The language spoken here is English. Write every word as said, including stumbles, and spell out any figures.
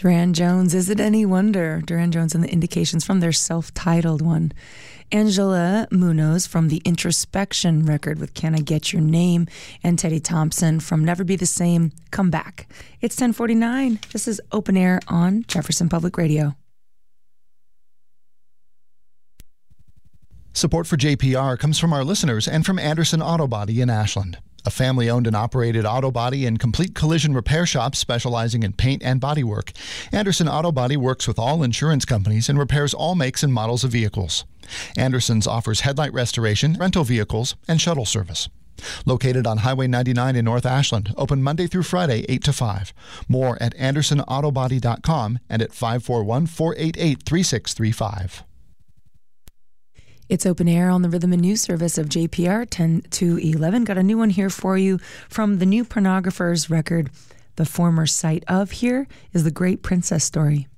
Durand Jones, is it any wonder? Durand Jones and the Indications from their self-titled one. Angela Munoz from the Introspection record with Can I Get Your Name? And Teddy Thompson from Never Be the Same, Come Back. It's ten forty-nine. This is Open Air on Jefferson Public Radio. Support for J P R comes from our listeners and from Anderson Auto Body in Ashland, a family-owned and operated auto body and complete collision repair shop specializing in paint and bodywork. Anderson Auto Body works with all insurance companies and repairs all makes and models of vehicles. Anderson's offers headlight restoration, rental vehicles, and shuttle service. Located on Highway ninety-nine in North Ashland, open Monday through Friday, eight to five. More at anderson auto body dot com and at five four one, four eight eight, three six three five. It's Open Air on the Rhythm and News Service of J P R ten to eleven. Got a new one here for you from the New Pornographers record. The former site of here is The Great Princess Story.